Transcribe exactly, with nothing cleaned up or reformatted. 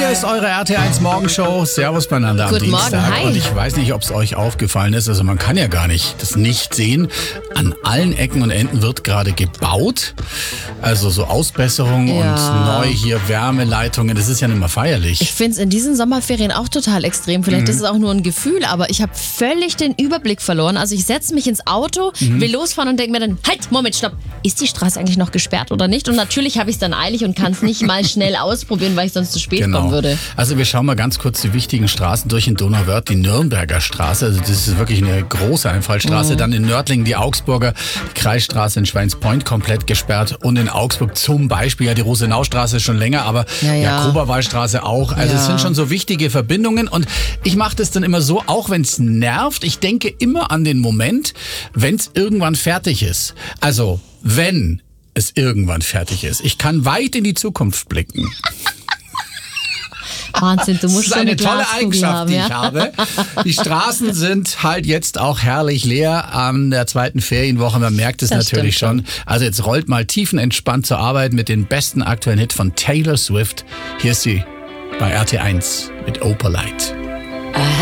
Hier ist eure R T eins Morgenshow. Servus beieinander am Guten Dienstag. Morgen, hi. Und ich weiß nicht, ob es euch aufgefallen ist. Also man kann ja gar nicht das nicht sehen. An allen Ecken und Enden wird gerade gebaut. Also so Ausbesserung Ja. und neu hier Wärmeleitungen. Das ist ja nicht mehr feierlich. Ich finde es in diesen Sommerferien auch total extrem. Vielleicht Mhm. ist es auch nur ein Gefühl, aber ich habe völlig den Überblick verloren. Also ich setze mich ins Auto, Mhm. will losfahren und denke mir dann, halt, Moment, stopp. Ist die Straße eigentlich noch gesperrt oder nicht? Und natürlich habe ich es dann eilig und kann es nicht mal schnell ausprobieren, weil ich sonst zu spät kommen würde. Also wir schauen mal ganz kurz die wichtigen Straßen durch in Donauwörth. Die Nürnberger Straße, also das ist wirklich eine große Einfallstraße. Mhm. Dann in Nördlingen die Augsburger, die Kreisstraße in Schweinspoint komplett gesperrt. Und in Augsburg zum Beispiel, ja die Rosenaustraße ist schon länger, aber Ja, ja. Jakoberwallstraße auch. Also Ja. es sind schon so wichtige Verbindungen. Und ich mache das dann immer so, auch wenn es nervt, ich denke immer an den Moment, wenn es irgendwann fertig ist. Also wenn es irgendwann fertig ist. Ich kann weit in die Zukunft blicken. Wahnsinn, du Das musst ist so eine eine tolle Glaskugel Eigenschaft, haben, die ja? ich habe. Die Straßen sind halt jetzt auch herrlich leer an der zweiten Ferienwoche. Man merkt es Das natürlich stimmt schon. Also jetzt rollt mal tiefenentspannt zur Arbeit mit den besten aktuellen Hit von Taylor Swift. Hier ist sie bei R T eins mit Opalite.